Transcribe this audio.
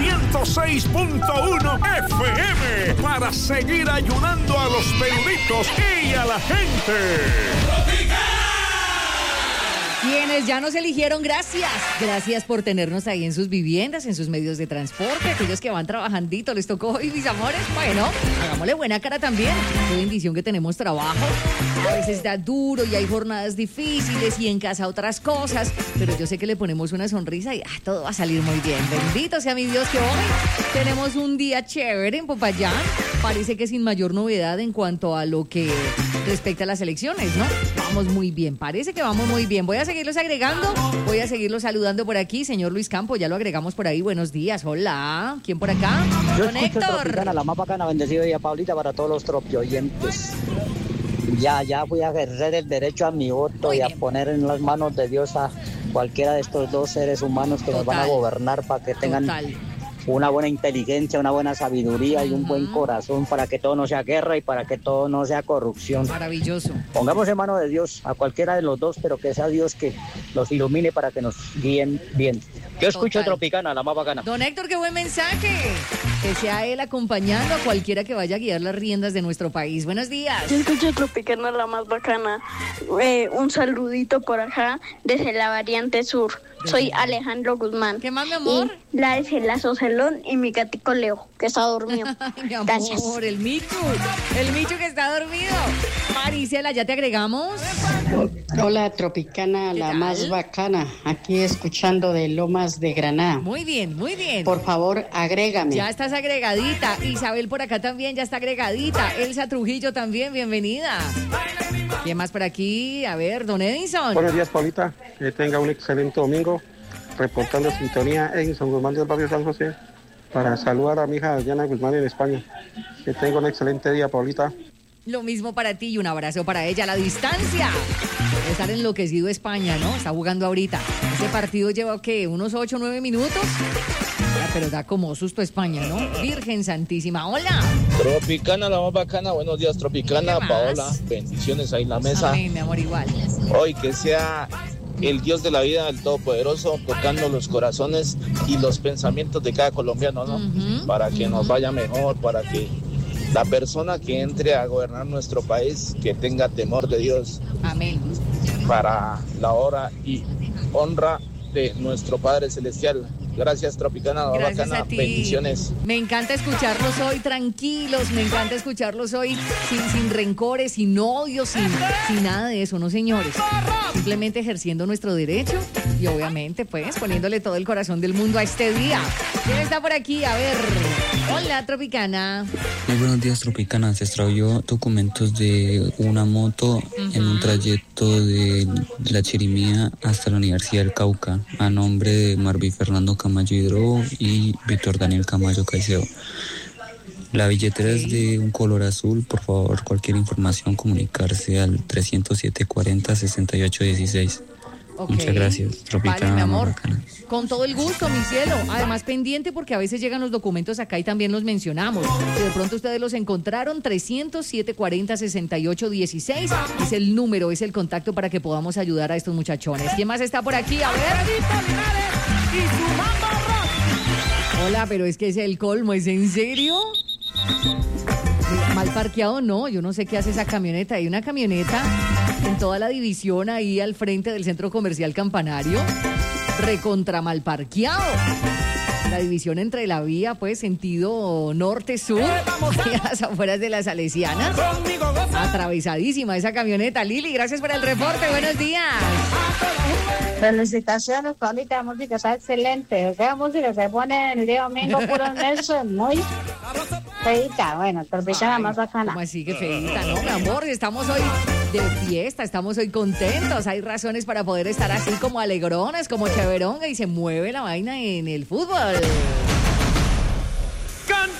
106.1 FM para seguir ayudando a los peluditos y a la gente. Quienes ya nos eligieron, gracias. Gracias por tenernos ahí en sus viviendas, en sus medios de transporte. Aquellos que van trabajandito, les tocó hoy, mis amores. Bueno, hagámosle buena cara también. Qué bendición que tenemos trabajo. A veces da duro y hay jornadas difíciles y en casa otras cosas. Pero yo sé que le ponemos una sonrisa y todo va a salir muy bien. Bendito sea mi Dios que hoy tenemos un día chévere en Popayán. Parece que sin mayor novedad en cuanto a lo que respecta a las elecciones, ¿no? Vamos muy bien, parece que vamos muy bien. Voy a seguirlos agregando, voy a seguirlos saludando por aquí. Señor Luis Campo, ya lo agregamos por ahí. Buenos días, hola. ¿Quién por acá? Yo Don escucho Héctor. Tropicana, la más bacana, bendecido día, Paulita, para todos los tropioyentes. Ya voy a ejercer el derecho a mi voto Muy y a bien. poner en las manos de Dios a cualquiera de estos dos seres humanos que nos van a gobernar para que tengan una buena inteligencia, una buena sabiduría y un buen corazón para que todo no sea guerra y para que todo no sea corrupción. Maravilloso. Pongamos en manos de Dios a cualquiera de los dos, pero que sea Dios que los ilumine para que nos guíen bien. Yo escucho Total. Tropicana, la más bacana. Don Héctor, qué buen mensaje. Que sea él acompañando a cualquiera que vaya a guiar las riendas de nuestro país. Buenos días. Yo escucho Tropicana, la más bacana. Un saludito por acá desde la variante sur. Soy Alejandro Guzmán. ¿Qué más, mi amor? Y la es el Azocelón y mi gatico Leo, que está dormido. Ay, mi amor, Gracias. el Michu que está dormido. Maricela, ¿ya te agregamos? Hola, Tropicana, la tal? más bacana. Aquí escuchando de Lomas de Granada. Muy bien, muy bien. Por favor, agrégame. Ya estás agregadita. Isabel por acá también ya está agregadita. Elsa Trujillo también, bienvenida. ¿Quién más por aquí? A ver, don Edison. Buenos días, Paulita. Que tenga un excelente domingo. Reportando sintonía Edison Guzmán del barrio San José para saludar a mi hija Diana Guzmán en España. Que tenga un excelente día, Paulita. Lo mismo para ti y un abrazo para ella a la distancia. Debe estar enloquecido España, ¿no? Está jugando ahorita. Ese partido lleva, ¿qué? Unos 8 o 9 minutos. Pero da como susto España, ¿no? Virgen Santísima. Hola. Tropicana, la más bacana. Buenos días, Tropicana. ¿Qué más? Paola, bendiciones ahí en la mesa. Amén, mi amor, igual. Hoy que sea el Dios de la vida, el Todopoderoso, tocando los corazones y los pensamientos de cada colombiano, ¿no? Para que nos vaya mejor, para que la persona que entre a gobernar nuestro país, que tenga temor de Dios. Amén. Para la hora y honra de nuestro Padre Celestial. Gracias, Tropicana, la Gracias bacana. a ti. Bendiciones. Me encanta escucharlos hoy tranquilos, me encanta escucharlos hoy sin rencores, sin odios, sin nada de eso, no señores. Simplemente ejerciendo nuestro derecho y obviamente pues poniéndole todo el corazón del mundo a este día. ¿Quién está por aquí? A ver. Hola, Tropicana. Muy buenos días, Tropicana. Se extravió documentos de una moto en un trayecto de la Chirimía hasta la Universidad del Cauca a nombre de Marví Fernando Camayo Hidro y Víctor Daniel Camayo Caicedo. La billetera es de un color azul. Por favor, cualquier información, comunicarse al 307-40-6816. Okay. Muchas gracias, Tropicana. Vale, mi amor. Bacana. Con todo el gusto, mi cielo. Además, pendiente porque a veces llegan los documentos acá y también los mencionamos. Si de pronto ustedes los encontraron, 307-40-6816 es el número, es el contacto para que podamos ayudar a estos muchachones. ¿Quién más está por aquí? A ver. Hola, pero es que es el colmo, ¿es en serio? Mal parqueado, no, yo no sé qué hace esa camioneta. Hay una camioneta en toda la división ahí al frente del Centro Comercial Campanario, recontra mal parqueado. La división entre la vía, pues, sentido norte-sur, y a las afueras de las Salesianas. Atravesadísima esa camioneta. Lili, gracias por el reporte, buenos días. Felicitaciones, Paulita, la música está excelente. Esa música se pone el día domingo puros meses, muy feita. Bueno, Tropicana más bacana. ¿Cómo así que feita? No, mi amor, estamos hoy de fiesta, estamos hoy contentos. Hay razones para poder estar así como alegrones, como cheveronga, y se mueve la vaina en el fútbol.